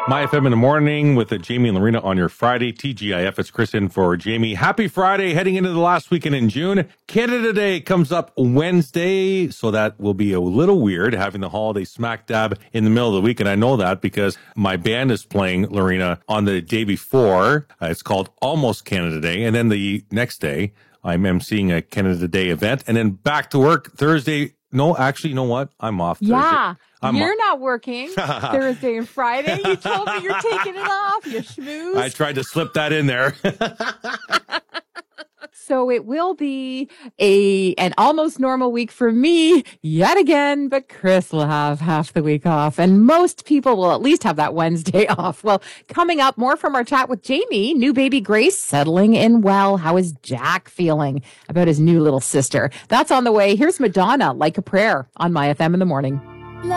My FM in the morning with Jamie and Lorena on your Friday. TGIF, it's Chris in for Jamie. Happy Friday, heading into the last weekend in June. Canada Day comes up Wednesday, so that will be a little weird having the holiday smack dab in the middle of the week. And I know that because my band is playing, Lorena, on the day before. It's called Almost Canada Day. And then the next day, I'm emceeing a Canada Day event. And then back to work Thursday. No, actually, you know what? I'm off Thursday. Yeah. You're not working Thursday and Friday. You told me you're taking it off, you schmooze. I tried to slip that in there. So it will be an almost normal week for me yet again, but Chris will have half the week off, and most people will at least have that Wednesday off. Well, coming up, more from our chat with Jamie. New baby Grace settling in well. How is Jack feeling about his new little sister? That's on the way. Here's Madonna, Like a Prayer, on My FM in the morning.